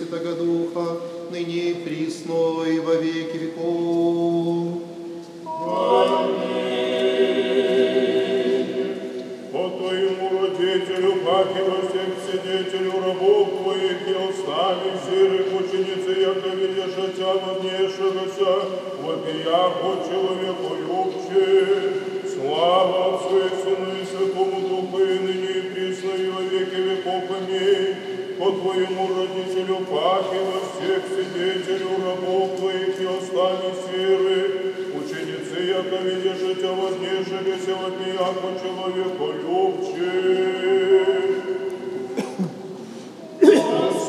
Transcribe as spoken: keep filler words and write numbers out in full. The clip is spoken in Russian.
Святого Духа, ныне и присно и во веки веков. По Твоему родителю, папе, во всех свидетелю рабов Твоих, и остави серых ученицы, яко видишь Отца вознешегося, вопияко человеку любче. Слава Отцу и Сыну и Святому Духу, и ныне и присно и во веки веков. Аминь. По Твоему родителю, папе, во всех свидетелю рабов Твоих, и остави серых ученицы, яко видишь Отца вознешегося, вопияко человеку любче.